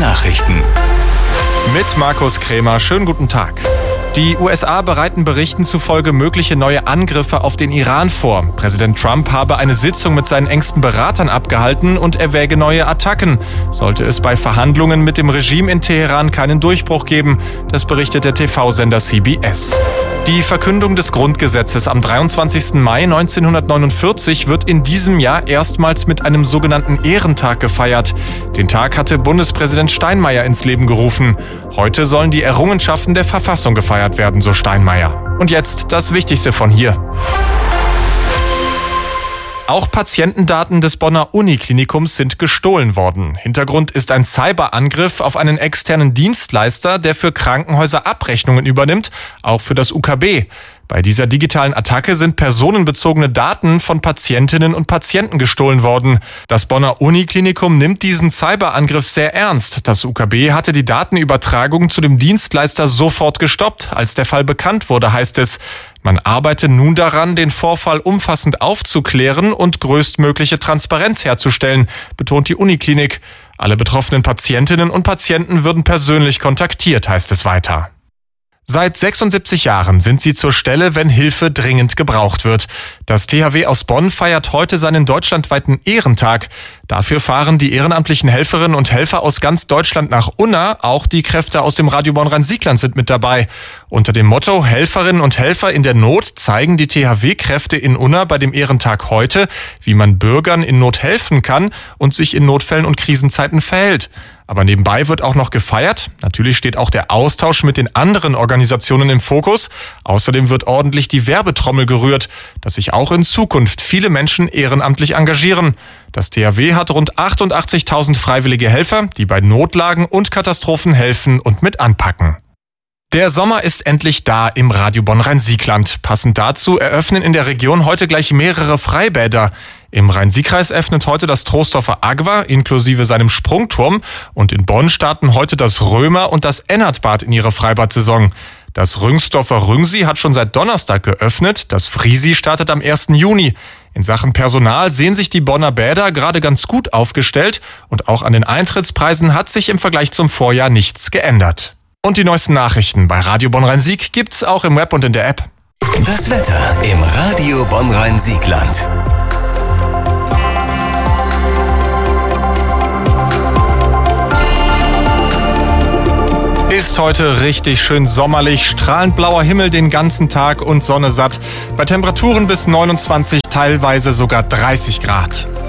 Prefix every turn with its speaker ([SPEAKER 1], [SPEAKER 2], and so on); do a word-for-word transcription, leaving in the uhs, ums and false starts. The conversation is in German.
[SPEAKER 1] Nachrichten.
[SPEAKER 2] Mit Markus Krämer, schönen guten Tag. Die U S A bereiten Berichten zufolge mögliche neue Angriffe auf den Iran vor. Präsident Trump habe eine Sitzung mit seinen engsten Beratern abgehalten und erwäge neue Attacken. Sollte es bei Verhandlungen mit dem Regime in Teheran keinen Durchbruch geben, das berichtet der T V-Sender C B S. Die Verkündung des Grundgesetzes am dreiundzwanzigsten Mai neunzehnhundertneunundvierzig wird in diesem Jahr erstmals mit einem sogenannten Ehrentag gefeiert. Den Tag hatte Bundespräsident Steinmeier ins Leben gerufen. Heute sollen die Errungenschaften der Verfassung gefeiert werden, so Steinmeier. Und jetzt das Wichtigste von hier. Auch Patientendaten des Bonner Uniklinikums sind gestohlen worden. Hintergrund ist ein Cyberangriff auf einen externen Dienstleister, der für Krankenhäuser Abrechnungen übernimmt, auch für das U K B. Bei dieser digitalen Attacke sind personenbezogene Daten von Patientinnen und Patienten gestohlen worden. Das Bonner Uniklinikum nimmt diesen Cyberangriff sehr ernst. Das U K B hatte die Datenübertragung zu dem Dienstleister sofort gestoppt, als der Fall bekannt wurde, heißt es. Man arbeite nun daran, den Vorfall umfassend aufzuklären und größtmögliche Transparenz herzustellen, betont die Uniklinik. Alle betroffenen Patientinnen und Patienten würden persönlich kontaktiert, heißt es weiter. Seit sechsundsiebzig Jahren sind sie zur Stelle, wenn Hilfe dringend gebraucht wird. Das T H W aus Bonn feiert heute seinen deutschlandweiten Ehrentag. Dafür fahren die ehrenamtlichen Helferinnen und Helfer aus ganz Deutschland nach Unna. Auch die Kräfte aus dem Radio Bonn-Rhein-Siegland sind mit dabei. Unter dem Motto Helferinnen und Helfer in der Not zeigen die T H W-Kräfte in Unna bei dem Ehrentag heute, wie man Bürgern in Not helfen kann und sich in Notfällen und Krisenzeiten verhält. Aber nebenbei wird auch noch gefeiert. Natürlich steht auch der Austausch mit den anderen Organisationen im Fokus. Außerdem wird ordentlich die Werbetrommel gerührt, dass sich auch in Zukunft viele Menschen ehrenamtlich engagieren. Das T H W hat rund achtundachtzigtausend freiwillige Helfer, die bei Notlagen und Katastrophen helfen und mit anpacken. Der Sommer ist endlich da im Radio Bonn-Rhein-Siegland. Passend dazu eröffnen in der Region heute gleich mehrere Freibäder. Im Rhein-Sieg-Kreis öffnet heute das Troisdorfer Agua inklusive seinem Sprungturm und in Bonn starten heute das Römer und das Ennertbad in ihre Freibad-Saison. Das Rüngsdorfer Rüngsi hat schon seit Donnerstag geöffnet, das Friesi startet am ersten Juni. In Sachen Personal sehen sich die Bonner Bäder gerade ganz gut aufgestellt und auch an den Eintrittspreisen hat sich im Vergleich zum Vorjahr nichts geändert. Und die neuesten Nachrichten bei Radio Bonn-Rhein-Sieg gibt's auch im Web und in der App.
[SPEAKER 1] Das Wetter im Radio Bonn-Rhein-Siegland.
[SPEAKER 2] Ist heute richtig schön sommerlich, strahlend blauer Himmel den ganzen Tag und Sonne satt. Bei Temperaturen bis neunundzwanzig, teilweise sogar dreißig Grad.